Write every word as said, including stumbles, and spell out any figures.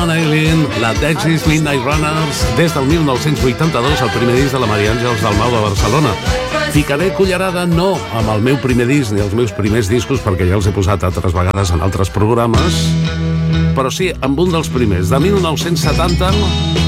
Eileen, la Dexys Midnight Runners, des del mil nou-cents vuitanta-dos, el primer disc de la Maria Àngels Dalmau de Barcelona. Ficaré cullerada no amb el meu primer disc ni els meus primers discos, perquè ja els he posat altres vegades en altres programes, però sí amb un dels primers, de mil nou-cents setanta,